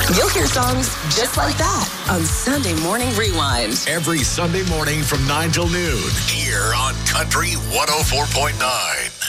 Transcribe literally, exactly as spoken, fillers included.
You'll hear songs just like that on Sunday Morning Rewind. Every Sunday morning from nine till noon here on Country one oh four point nine.